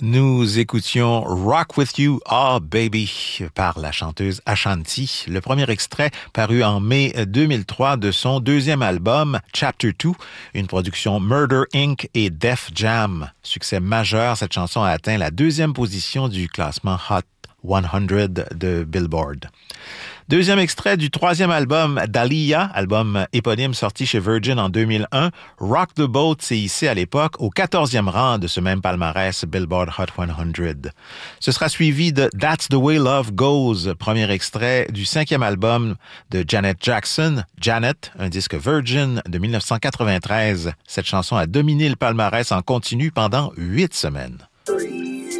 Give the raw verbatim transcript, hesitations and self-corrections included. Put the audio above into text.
Nous écoutions Rock With You, Ah Baby par la chanteuse Ashanti, le premier extrait paru en mai deux mille trois de son deuxième album Chapter deux, une production Murder Incorporated et Def Jam. Succès majeur, cette chanson a atteint la deuxième position du classement Hot cent de Billboard. Deuxième extrait du troisième album d'Aaliyah, album éponyme sorti chez Virgin en deux mille un, Rock the Boat s'est hissé à l'époque au quatorzième rang de ce même palmarès Billboard Hot cent. Ce sera suivi de That's the Way Love Goes, premier extrait du cinquième album de Janet Jackson, Janet, un disque Virgin de dix-neuf cent quatre-vingt-treize. Cette chanson a dominé le palmarès en continu pendant huit semaines.